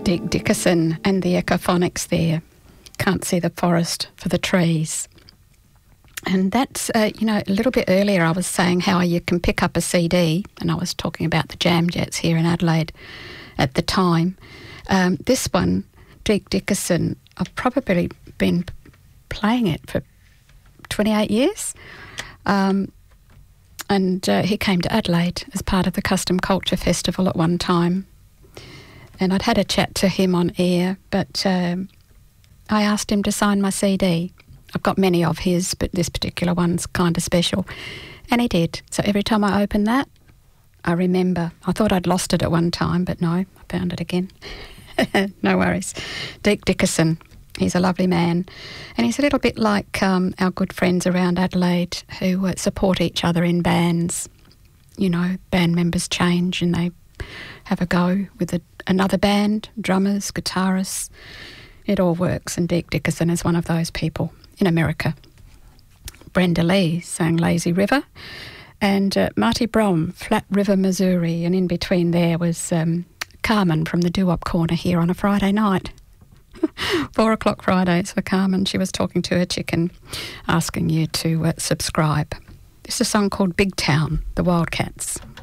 Dick Dickerson and the Echophonics there. Can't see the forest for the trees. And that's, a little bit earlier I was saying how you can pick up a CD, and I was talking about the Jam Jets here in Adelaide at the time. This one, Dick Dickerson, I've probably been playing it for 28 years. And he came to Adelaide as part of the Custom Culture Festival at one time. And I'd had a chat to him on air, but I asked him to sign my CD. I've got many of his, but this particular one's kind of special. And he did. So every time I open that, I remember. I thought I'd lost it at one time, but no, I found it again. No worries. Dick Dickerson. He's a lovely man. And he's a little bit like our good friends around Adelaide who support each other in bands. You know, band members change and they have a go with another band, drummers, guitarists. It all works, and Dick Dickerson is one of those people in America. Brenda Lee sang Lazy River, and Marty Brom, Flat River, Missouri, and in between there was Carmen from the Doo-Wop Corner here on a Friday night. 4 o'clock Fridays for Carmen. She was talking to her chicken, asking you to subscribe. This is a song called Big Town, the Wildcats.